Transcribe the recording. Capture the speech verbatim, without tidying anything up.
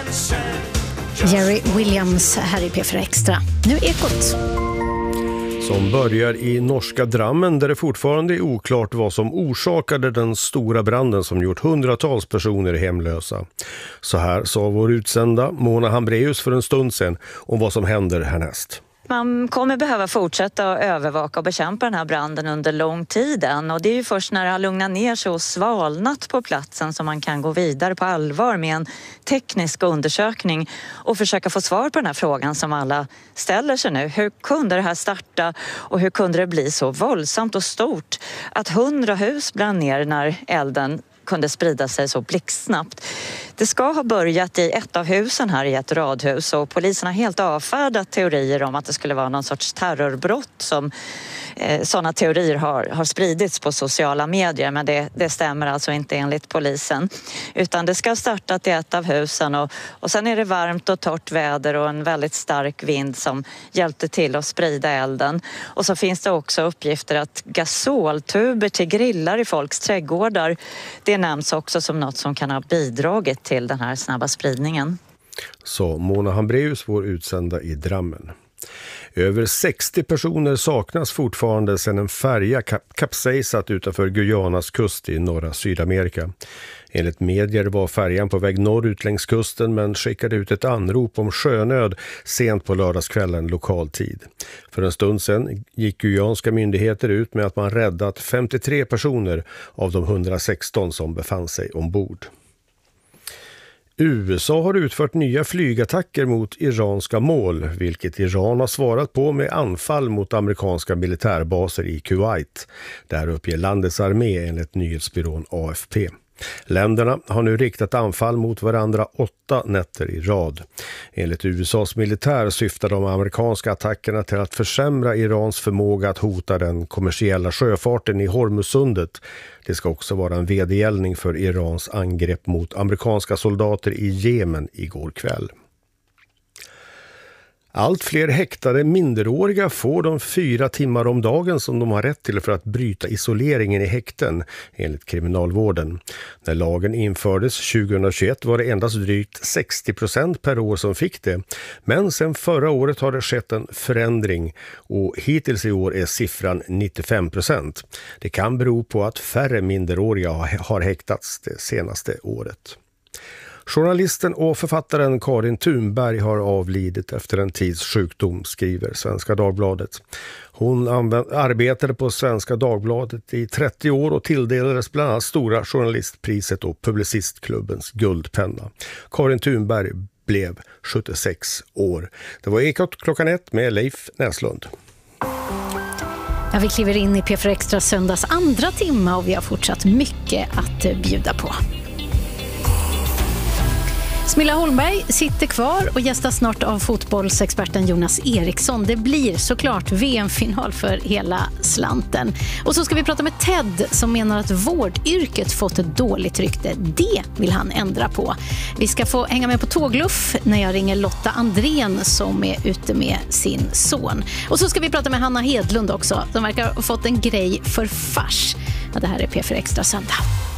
Jerry Williams här i P fyra Extra. Nu Ekot. Som börjar i norska Drammen där det fortfarande är oklart vad som orsakade den stora branden som gjort hundratals personer hemlösa. Så här sa vår utsända Mona Hambreus för en stund sedan om vad som händer härnäst. Man kommer behöva fortsätta att övervaka och bekämpa den här branden under lång tid än. Och det är ju först när det har lugnat ner sig och svalnat på platsen som man kan gå vidare på allvar med en teknisk undersökning och försöka få svar på den här frågan som alla ställer sig nu. Hur kunde det här starta och hur kunde det bli så våldsamt och stort att hundra hus brann ner när elden kunde sprida sig så blixtsnabbt? Det ska ha börjat i ett av husen här i ett radhus och polisen har helt avfärdat teorier om att det skulle vara någon sorts terrorbrott som eh, sådana teorier har, har spridits på sociala medier, men det, det stämmer alltså inte enligt polisen. Utan det ska ha startat i ett av husen och, och sen är det varmt och torrt väder och en väldigt stark vind som hjälpte till att sprida elden. Och så finns det också uppgifter att gasoltuber till grillar i folks trädgårdar, det nämns också som något som kan ha bidragit till den här snabba spridningen. Så Mona Hambreus, vår utsända i Drammen. Över sextio personer saknas fortfarande sedan en färja kap- kapsejsat utanför Guyanas kust i norra Sydamerika. Enligt medier var färjan på väg norrut längs kusten men skickade ut ett anrop om sjönöd sent på lördagskvällen lokal tid. För en stund sedan gick guyanska myndigheter ut med att man räddat femtiotre personer av de hundrasexton som befann sig ombord. U S A har utfört nya flygattacker mot iranska mål, vilket Iran har svarat på med anfall mot amerikanska militärbaser i Kuwait. Där uppger landets armé enligt nyhetsbyrån A F P. Länderna har nu riktat anfall mot varandra åtta nätter i rad. Enligt U S A:s militär syftar de amerikanska attackerna till att försämra Irans förmåga att hota den kommersiella sjöfarten i Hormuzsundet. Det ska också vara en vedergällning för Irans angrepp mot amerikanska soldater i Jemen igår kväll. Allt fler häktade minderåriga får de fyra timmar om dagen som de har rätt till för att bryta isoleringen i häkten, enligt kriminalvården. När lagen infördes tjugohundratjugoett var det endast drygt sextio procent per år som fick det. Men sedan förra året har det skett en förändring och hittills i år är siffran nittiofem procent. Det kan bero på att färre minderåriga har häktats det senaste året. Journalisten och författaren Karin Thunberg har avlidit efter en tids sjukdom, skriver Svenska Dagbladet. Hon arbetade på Svenska Dagbladet i trettio år och tilldelades bland annat Stora journalistpriset och Publicistklubbens guldpenna. Karin Thunberg blev sjuttiosex år. Det var Ekot klockan ett med Leif Näslund. Ja, vi kliver in i P fyra Extra söndags andra timma och vi har fortsatt mycket att bjuda på. Smilla Holmberg sitter kvar och gästas snart av fotbollsexperten Jonas Eriksson. Det blir såklart V M-final för hela slanten. Och så ska vi prata med Ted som menar att vårdyrket fått ett dåligt rykte. Det vill han ändra på. Vi ska få hänga med på tågluff när jag ringer Lotta Andrén som är ute med sin son. Och så ska vi prata med Hanna Hedlund också som verkar ha fått en grej för fars. Ja, det här är P fyra Extra söndag.